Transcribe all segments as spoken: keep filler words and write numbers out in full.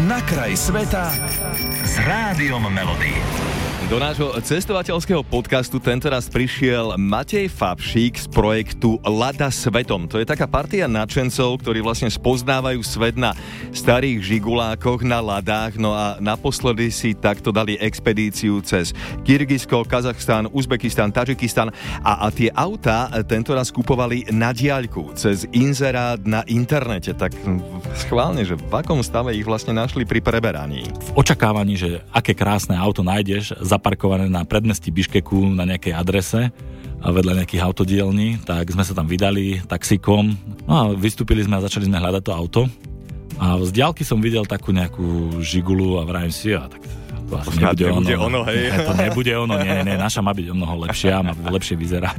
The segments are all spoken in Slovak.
Na kraj sveta s Rádiom Melody. Do nášho cestovateľského podcastu tentoraz prišiel Matej Fabšík z projektu Lada svetom. To je taká partia nadšencov, ktorí vlastne spoznávajú svet na starých žigulákoch, na ladách, no a naposledy si takto dali expedíciu cez Kyrgyzsko, Kazachstan, Uzbekistan, Tadžikistan a, a tie autá tentoraz kupovali na diaľku cez inzerát na internete. Tak schválne, že v akom stave ich vlastne našli pri preberaní? V očakávaní, že aké krásne auto nájdeš zaparkované na predmestí Biškeku na nejakej adrese a vedľa nejakých autodielní, tak sme sa tam vydali taxíkom, no a vystúpili sme a začali sme hľadať to auto a z diaľky som videl takú nejakú žigulu a vravím si, a tak to asi nebude, nebude ono, ono, hej. Ne, to nebude ono, nie, nie, nie, naša má byť o mnoho lepšia, má lepšie vyzerať.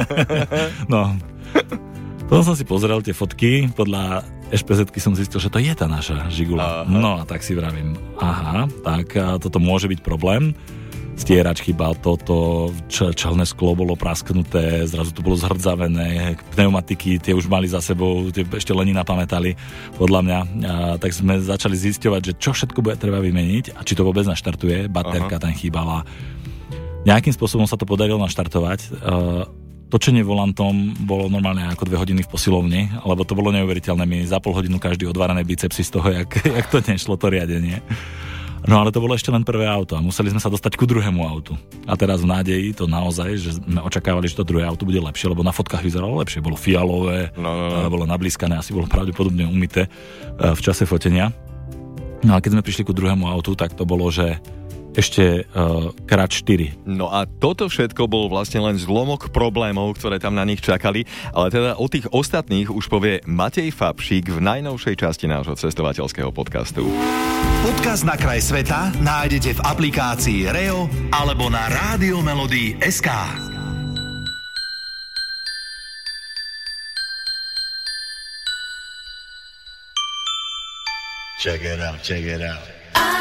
No, potom som si pozrel tie fotky, podľa eš pé zetky som zistil, že to je tá naša žigula. Aha. No a tak si vravím, aha, tak toto môže byť problém. Stierač chýbal toto, č- čelné sklo bolo prasknuté, zrazu to bolo zhrdzavené, pneumatiky tie už mali za sebou, tie ešte len napamätali, podľa mňa. A, tak sme začali zisťovať, že čo všetko bude treba vymeniť a či to vôbec naštartuje, baterka tam chýbala. Nejakým spôsobom sa to podarilo naštartovať. Točenie volantom bolo normálne ako dve hodiny v posilovni, lebo to bolo neuveriteľné. Mi za pol hodinu každý odvárané bicepsy z toho, jak, jak to nešlo, to riadenie. No ale to bolo ešte len prvé auto a museli sme sa dostať ku druhému autu. A teraz v nádeji to naozaj, že sme očakávali, že to druhé auto bude lepšie, lebo na fotkách vyzeralo lepšie. Bolo fialové, no, no, no. Bolo nablískané, asi bolo pravdepodobne umyté v čase fotenia. No a keď sme prišli ku druhému autu, tak to bolo, že ešte uh, krát štyri. No a toto všetko bol vlastne len zlomok problémov, ktoré tam na nich čakali, ale teda o tých ostatných už povie Matej Fabšík v najnovšej časti nášho cestovateľského podcastu. Podcast Na kraj sveta nájdete v aplikácii Reo alebo na Radiomelody bodka es ká. Check it out, check it out.